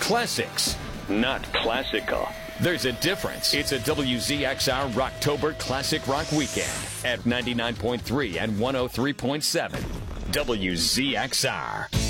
classics, not classical. There's a difference. It's a WZXR Rocktober Classic Rock Weekend at 99.3 and 103.7 WZXR.